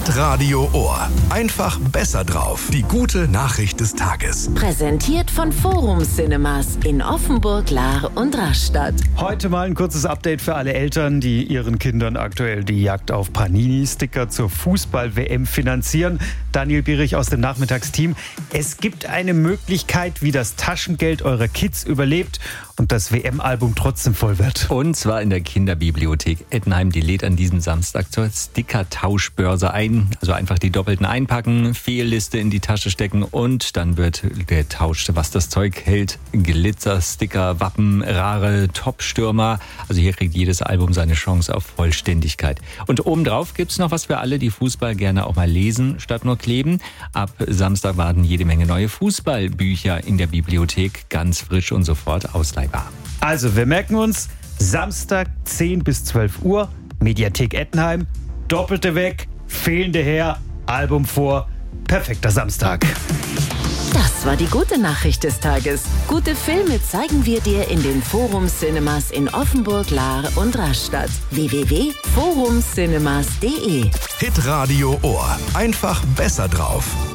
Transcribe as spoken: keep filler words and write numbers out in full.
Hitradio Ohr. Einfach besser drauf. Die gute Nachricht des Tages. Präsentiert von Forum Cinemas in Offenburg, Lahr und Rastatt. Heute mal ein kurzes Update für alle Eltern, die ihren Kindern aktuell die Jagd auf Panini-Sticker zur Fußball-W M finanzieren. Daniel Bierich aus dem Nachmittagsteam. Es gibt eine Möglichkeit, wie das Taschengeld eurer Kids überlebt und das W M-Album trotzdem voll wird. Und zwar in der Kinderbibliothek Ettenheim. Die lädt an diesem Samstag zur Sticker-Tauschbörse ein. Also einfach die Doppelten einpacken, Fehlliste in die Tasche stecken und dann wird getauscht, was das Zeug hält. Glitzer, Sticker, Wappen, rare Top-Stürmer. Also hier kriegt jedes Album seine Chance auf Vollständigkeit. Und obendrauf gibt's noch was für alle, die Fußball gerne auch mal lesen, statt nur kleben. Ab Samstag warten jede Menge neue Fußballbücher in der Bibliothek. Ganz frisch und sofort ausleihbar. Also, wir merken uns, Samstag zehn bis zwölf Uhr, Mediathek Ettenheim, Doppelte weg, Fehlende her, Album vor, perfekter Samstag. Das war die gute Nachricht des Tages. Gute Filme zeigen wir dir in den Forum Cinemas in Offenburg, Lahr und Rastatt. w w w punkt forum cinemas punkt d e Hitradio Ohr. Einfach besser drauf.